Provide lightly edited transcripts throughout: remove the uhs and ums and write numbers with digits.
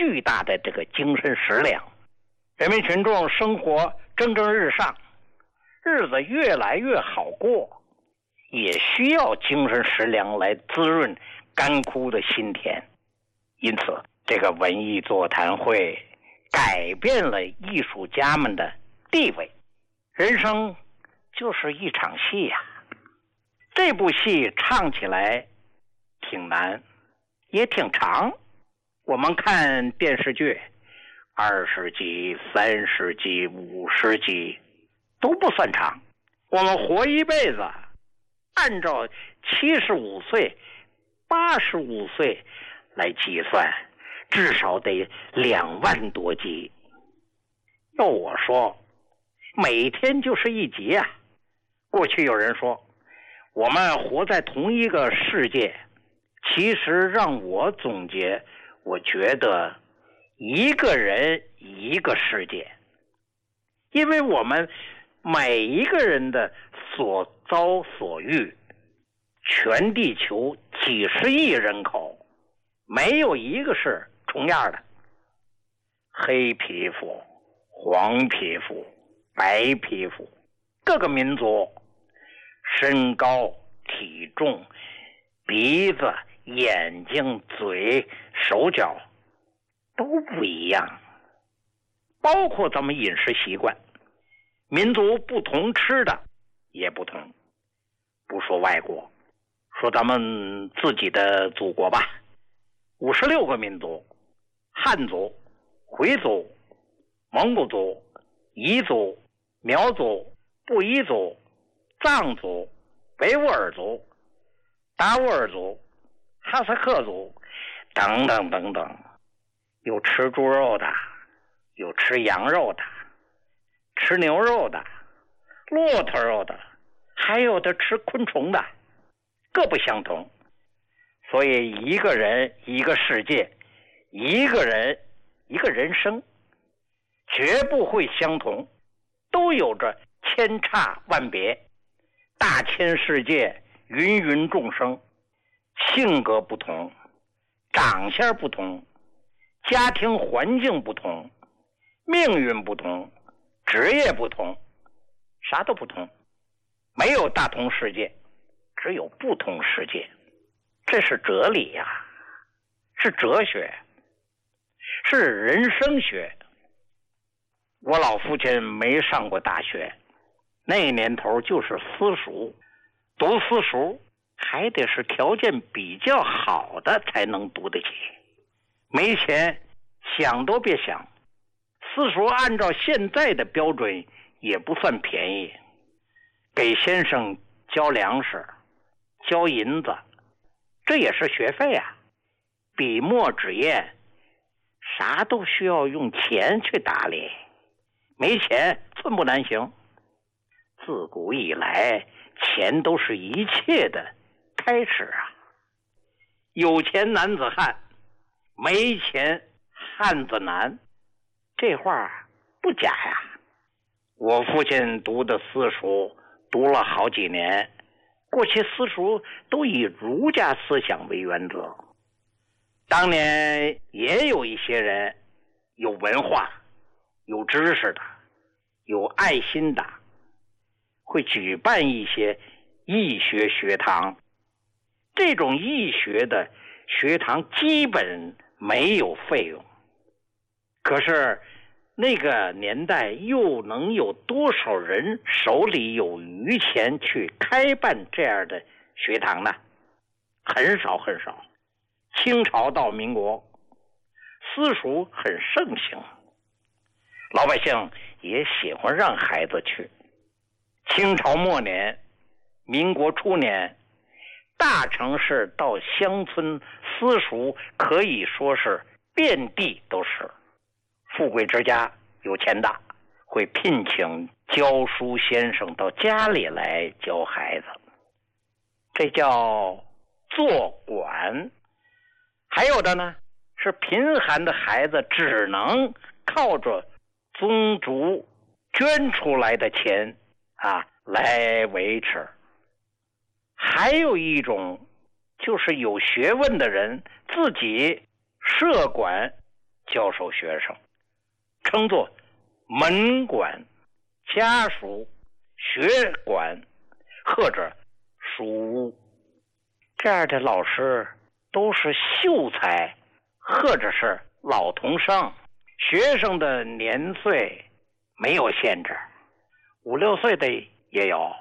巨大的这个精神食粮，人民群众生活蒸蒸日上，日子越来越好过，也需要精神食粮来滋润干枯的心田。因此这个文艺座谈会改变了艺术家们的地位。人生就是一场戏呀，这部戏唱起来挺难也挺长。我们看电视剧20集、30集、50集都不算长，我们活一辈子，按照75岁、85岁来计算，至少得2万多集。要我说，每天就是一集啊。过去有人说我们活在同一个世界，其实让我总结，我觉得一个人一个世界。因为我们每一个人的所遭所遇，全地球几十亿人口，没有一个是重样的。黑皮肤、黄皮肤、白皮肤，各个民族身高、体重、鼻子、眼睛、嘴、手脚都不一样，包括咱们饮食习惯，民族不同吃的也不同。不说外国，说咱们自己的祖国吧，56个民族：汉族、回族、蒙古族、彝族、苗族、布依族、藏族、维吾尔族、达斡尔族、哈萨克族等等等等。有吃猪肉的，有吃羊肉的，吃牛肉的，骆驼肉的，还有的吃昆虫的，各不相同。所以一个人一个世界，一个人一个人生，绝不会相同，都有着千差万别，大千世界，芸芸众生，性格不同，长相不同，家庭环境不同，命运不同，职业不同，啥都不同。没有大同世界，只有不同世界。这是哲理呀，是哲学，是人生学。我老父亲没上过大学，那年头就是私塾，读私塾还得是条件比较好的才能读得起，没钱想都别想。私塾按照现在的标准也不算便宜，给先生交粮食、交银子，这也是学费啊。笔墨纸砚啥都需要用钱去打理，没钱寸步难行。自古以来，钱都是一切的开始啊。有钱男子汉，没钱汉子难，这话不假呀。我父亲读的私塾读了好几年，过去私塾都以儒家思想为原则。当年也有一些人有文化、有知识的、有爱心的，会举办一些义学学堂。这种义学的学堂基本没有费用，可是那个年代又能有多少人手里有余钱去开办这样的学堂呢？很少很少。清朝到民国，私塾很盛行，老百姓也喜欢让孩子去。清朝末年、民国初年，大城市到乡村私塾可以说是遍地都是。富贵之家、有钱的会聘请教书先生到家里来教孩子，这叫做管。还有的呢，是贫寒的孩子只能靠着宗族捐出来的钱来维持。还有一种就是有学问的人自己设馆教授学生，称作门管、家属、学管或者书屋。这样的老师都是秀才或者是老童生，学生的年岁没有限制，5、6岁的也有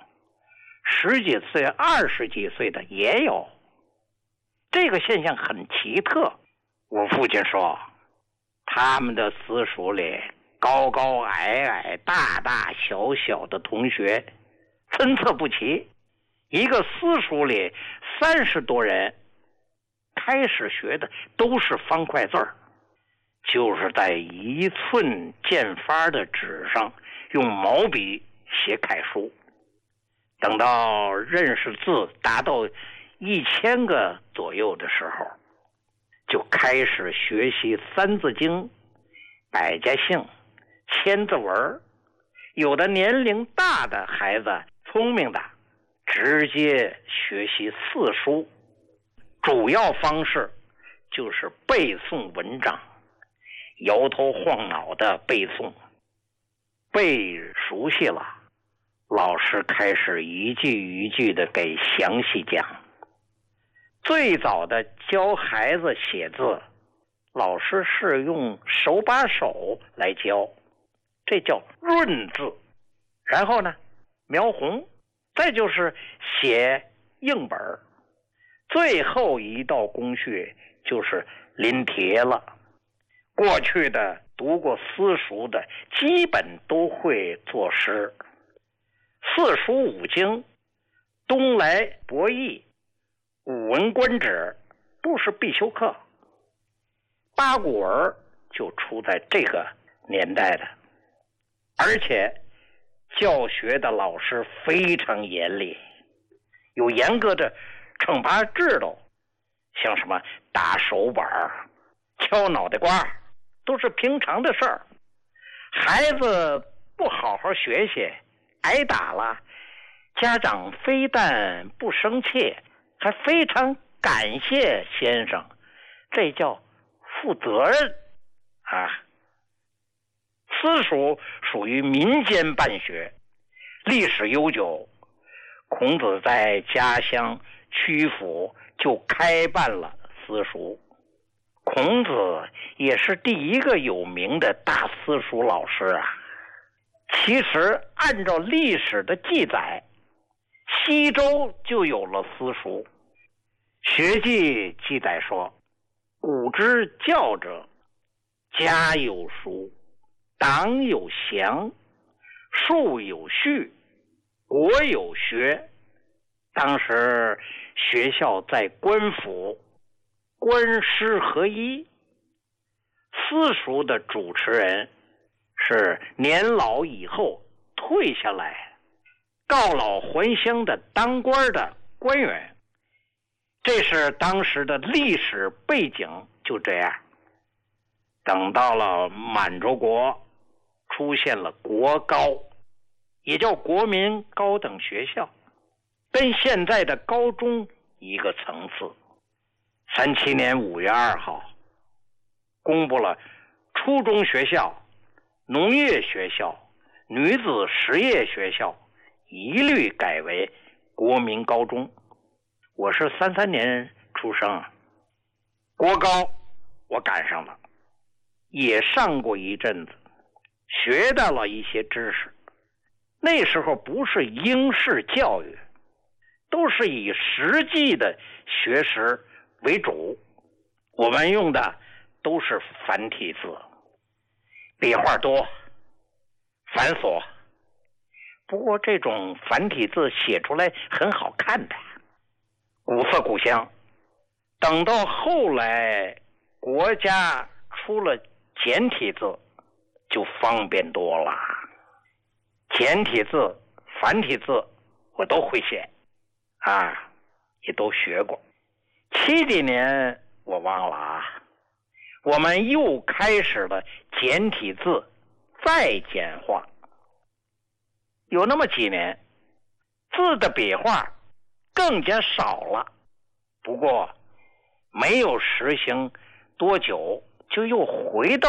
，10几岁、20几岁的也有。这个现象很奇特。我父亲说，他们的私塾里高高矮矮、大大小小的同学参差不齐，一个私塾里30多人，开始学的都是方块字儿，就是在1寸见发的纸上用毛笔写楷书。等到认识字达到1000个左右的时候，就开始学习三字经、百家姓、千字文。有的年龄大的孩子，聪明的直接学习4书，主要方式就是背诵文章，摇头晃脑的背诵。背熟悉了，老师开始一句一句的给详细讲。最早的教孩子写字，老师是用手把手来教，这叫润字。然后呢，描红，再就是写硬本。最后一道工序就是临帖了。过去的读过私塾的基本都会作诗。4书5经、东来博弈、古文观止都是必修课。八股文就出在这个年代的，而且教学的老师非常严厉，有严格的惩罚制度，像什么打手板、敲脑袋瓜，都是平常的事儿。孩子不好好学习，挨打了，家长非但不生气，还非常感谢先生，这叫负责任啊。私塾属于民间办学，历史悠久。孔子在家乡曲阜就开办了私塾，孔子也是第一个有名的大私塾老师啊。其实按照历史的记载，西周就有了私塾。学记记载说，古之教者，家有塾，党有祥，庶有序，国有学。当时学校在官府，官师合一。私塾的主持人是年老以后退下来告老还乡的当官的官员，这是当时的历史背景。就这样，等到了满洲国，出现了国高，也叫国民高等学校，跟现在的高中一个层次。37年5月2号公布了初中学校、农业学校、女子实业学校一律改为国民高中。我是33年出生，国高我赶上了，也上过一阵子，学到了一些知识。那时候不是应试教育，都是以实际的学识为主，我们用的都是繁体字，笔画多繁琐，不过这种繁体字写出来很好看的，古色古香。等到后来国家出了简体字，就方便多了。简体字、繁体字我都会写啊，也都学过。70几年我忘了啊，我们又开始了简体字再简化。有那么几年，字的笔画更加少了，不过没有实行多久就又回到